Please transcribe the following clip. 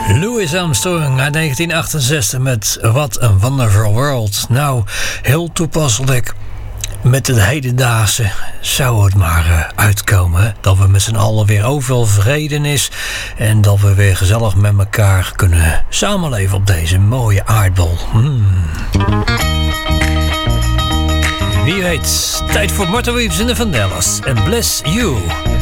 Louis Armstrong uit 1968 met What a Wonderful World. Nou, heel toepasselijk met het hedendaagse zou het maar uitkomen. Hè? Dat we met z'n allen weer overal vrede is. En dat we weer gezellig met elkaar kunnen samenleven op deze mooie aardbol. Wie weet, tijd voor Martha Reeves en de Vandellas. En Bless You.